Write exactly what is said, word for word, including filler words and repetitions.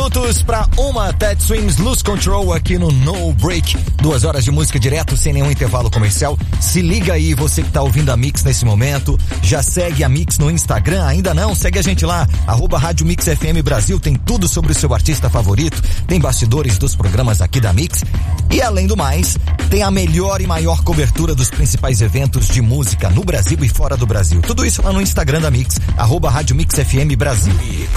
minutos para uma, Ted Swims, Lose Control aqui no No Break. Duas horas de música direto, sem nenhum intervalo comercial. Se liga aí, você que tá ouvindo a Mix nesse momento. Já segue a Mix no Instagram? Ainda não? Segue a gente lá, arroba Rádio Mix F M Brasil. Tem tudo sobre o seu artista favorito. Tem bastidores dos programas aqui da Mix. E além do mais, tem a melhor e maior cobertura dos principais eventos de música no Brasil e fora do Brasil. Tudo isso lá no Instagram da Mix, arroba Rádio Mix F M Brasil.